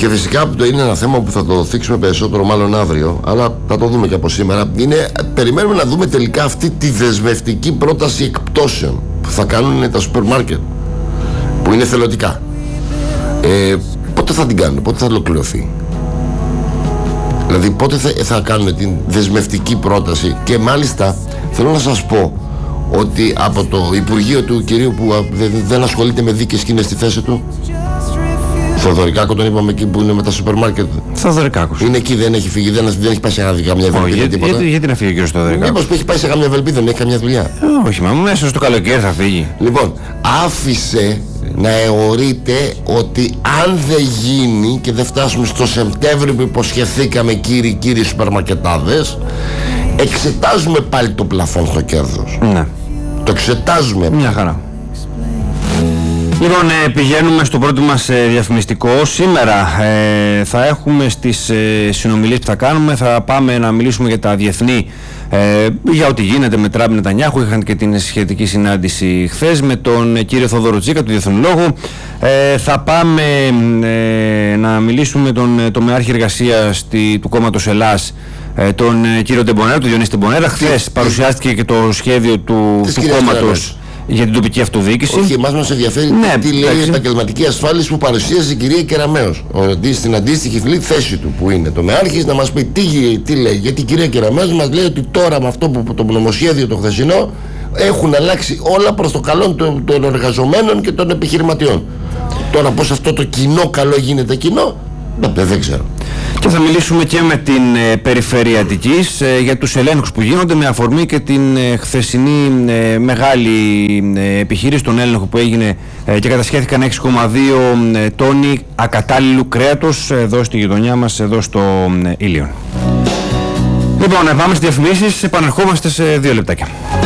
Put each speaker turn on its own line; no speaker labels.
Και φυσικά το είναι ένα θέμα που θα το θίξουμε περισσότερο μάλλον αύριο, αλλά θα το δούμε και από σήμερα. Περιμένουμε να δούμε τελικά αυτή τη δεσμευτική πρόταση εκπτώσεων που θα κάνουν τα σούπερ μάρκετ, που είναι θελωτικά. Πότε θα την κάνουν, πότε θα ολοκληρωθεί? Δηλαδή πότε θα κάνουν την δεσμευτική πρόταση? Και μάλιστα θέλω να σας πω ότι από το Υπουργείο του κυρίου που δεν ασχολείται με δίκες και είναι στη θέση του, Θοδωρικάκο τον είπαμε, εκεί που είναι με τα σούπερ μάρκετ.
Θοδωρικάκος.
Είναι εκεί, δεν έχει φύγει, δεν έχει πάει σε καμιά ευελπίδα.
Γιατί να φύγει ο κύριος Θοδωρικάκος?
Μήπως που έχει πάει σε καμιά ευελπίδα, δεν έχει καμιά δουλειά?
Όχι, μα μέσα στο καλοκαίρι θα φύγει.
Λοιπόν, άφησε να αιωρείται ότι αν δεν γίνει και δεν φτάσουμε στο Σεπτέμβριο που υποσχεθήκαμε κύριοι σουπερμαρκετάδες, εξετάζουμε πάλι το πλαφόν στο κέρδος.
Ναι.
Το εξετάζουμε.
Μια χαρά. Λοιπόν, πηγαίνουμε στο πρώτο μας διαφημιστικό. Σήμερα θα έχουμε στις συνομιλίες που θα κάνουμε, θα πάμε να μιλήσουμε για τα διεθνή, για ό,τι γίνεται με Τραμπ Νετανιάχου. Είχαν και την σχετική συνάντηση χθες με τον κύριο Θόδωρο Τσίκα του Διεθνολόγου. Θα πάμε να μιλήσουμε με τον τομεάρχη εργασίας του κόμματος Ελλάς, τον κύριο Ντεμπονέρα, τον Διονύση Ντεμπονέρα. Χθες παρουσιάστηκε και το σχέδιο του κόμματος για την τοπική αυτοδιοίκηση.
Όχι, εμάς μας ενδιαφέρει τι λέει η επαγγελματική ασφάλιση που παρουσίασε η κυρία Κεραμέως. Στην αντίστοιχη θέση του που είναι τομεάρχης, να μας πει τι λέει. Γιατί η κυρία Κεραμέως μας λέει ότι τώρα με αυτό που το νομοσχέδιο το χθεσινό έχουν αλλάξει όλα προς το καλό των εργαζομένων και των επιχειρηματιών. Τώρα πώς αυτό το κοινό καλό γίνεται κοινό, δεν ξέρω.
Και θα μιλήσουμε και με την περιφέρεια Αττικής για τους ελέγχους που γίνονται, με αφορμή και την χθεσινή μεγάλη επιχείρηση, τον έλεγχο που έγινε και κατασχέθηκαν 6,2 τόνοι ακατάλληλου κρέατος εδώ στη γειτονιά μας, εδώ στο Ήλιον. Λοιπόν, πάμε στις διαφημίσεις, επανερχόμαστε σε 2 λεπτάκια.